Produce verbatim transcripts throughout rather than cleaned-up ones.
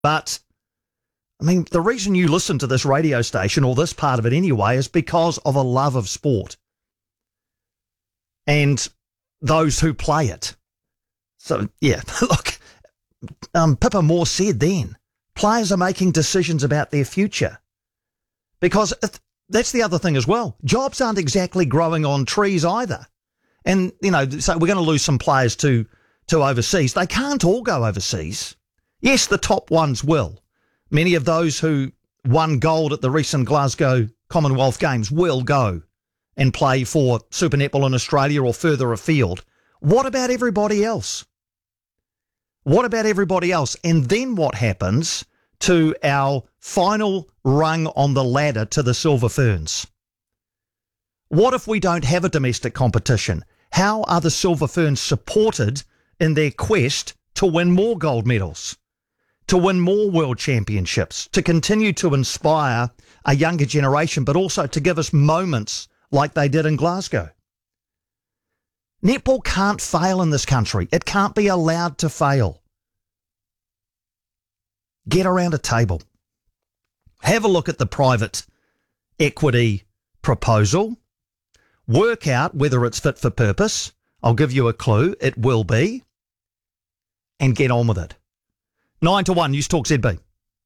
But, I mean, the reason you listen to this radio station, or this part of it anyway, is because of a love of sport and those who play it. So, yeah, look, um, Pippa Moore said then, players are making decisions about their future. Because that's the other thing as well. Jobs aren't exactly growing on trees either. And, you know, so we're going to lose some players to, to overseas. They can't all go overseas. Yes, the top ones will. Many of those who won gold at the recent Glasgow Commonwealth Games will go and play for Super Netball in Australia or further afield. What about everybody else? What about everybody else? And then what happens to our final rung on the ladder to the Silver Ferns? What if we don't have a domestic competition? How are the Silver Ferns supported in their quest to win more gold medals, to win more world championships, to continue to inspire a younger generation, but also to give us moments like they did in Glasgow? Netball can't fail in this country. It can't be allowed to fail. Get around a table. Have a look at the private equity proposal. Work out whether it's fit for purpose. I'll give you a clue. It will be. And get on with it. Nine to one, News Talk Z B.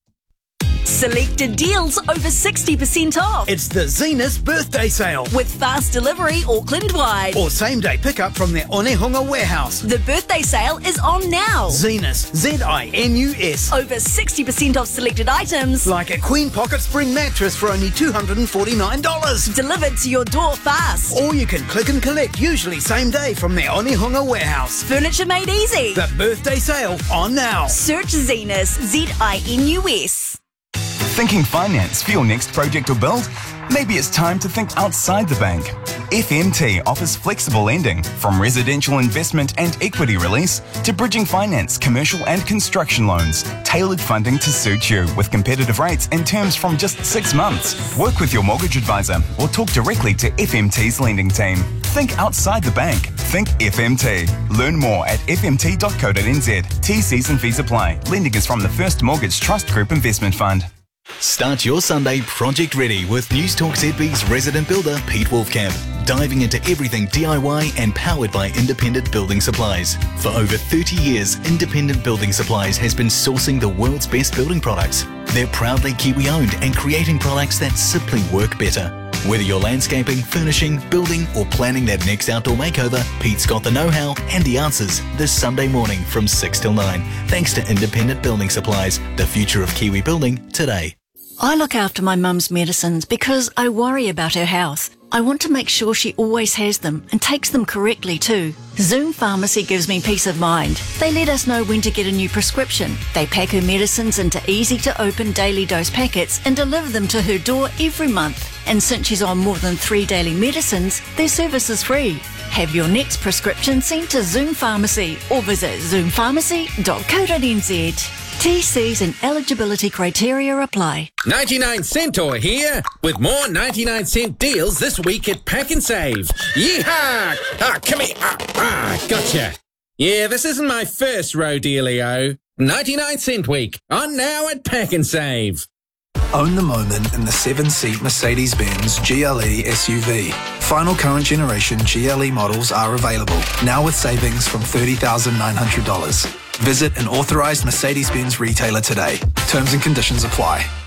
Selected deals over sixty percent off. It's the Zenus birthday sale. With fast delivery Auckland-wide. Or same-day pickup from their Onehunga warehouse. The birthday sale is on now. Zenus, Z I N U S. Over sixty percent off selected items. Like a Queen Pocket Spring mattress for only two hundred forty-nine dollars. Delivered to your door fast. Or you can click and collect, usually same day, from their Onehunga warehouse. Furniture made easy. The birthday sale on now. Search Zenus, Z I N U S. Thinking finance for your next project or build? Maybe it's time to think outside the bank. F M T offers flexible lending, from residential investment and equity release to bridging finance, commercial and construction loans. Tailored funding to suit you with competitive rates and terms from just six months. Work with your mortgage advisor or talk directly to F M T's lending team. Think outside the bank. Think F M T. Learn more at f m t dot co dot n z. T Cs and fees apply. Lending is from the First Mortgage Trust Group Investment Fund. Start your Sunday project ready with News Talk Z B's resident builder Pete Wolfcamp, diving into everything D I Y and powered by Independent Building Supplies. For over thirty years, Independent Building Supplies has been sourcing the world's best building products. They're proudly Kiwi owned and creating products that simply work better. Whether you're landscaping, furnishing, building or planning that next outdoor makeover, Pete's got the know-how and the answers this Sunday morning from six till nine. Thanks to Independent Building Supplies, the future of Kiwi building today. I look after my mum's medicines because I worry about her health. I want to make sure she always has them and takes them correctly too. Zoom Pharmacy gives me peace of mind. They let us know when to get a new prescription. They pack her medicines into easy-to-open daily dose packets and deliver them to her door every month. And since she's on more than three daily medicines, their service is free. Have your next prescription sent to Zoom Pharmacy or visit zoom pharmacy dot co dot n z. T Cs and eligibility criteria apply. ninety-nine Centaur here with more ninety-nine cent deals this week at Pack and Save. Yeehaw! Ah, come here. Ah, ah, gotcha. Yeah, this isn't my first rodeo. ninety-nine cent week on now at Pack and Save. Own the moment in the seven-seat Mercedes-Benz G L E S U V. Final current generation G L E models are available, now with savings from thirty thousand nine hundred dollars. Visit an authorised Mercedes-Benz retailer today. Terms and conditions apply.